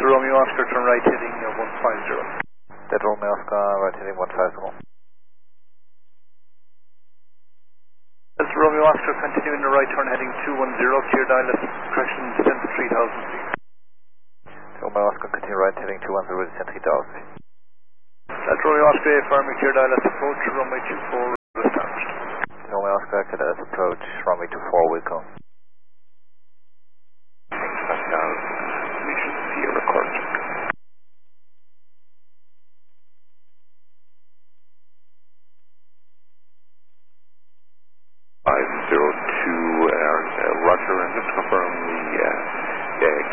Romeo Oscar, turn right heading 150. Delta Romeo Oscar, right heading 150. Delta Romeo Oscar, continuing the right turn heading 210, clear dial at correction descent to 3000 feet. Romeo Oscar, continue right heading 210, descent 3000 feet. Delta Romeo Oscar, affirm clear dial at approach, runway 24, established. Romeo Oscar, clear dial at approach, runway 24, will come.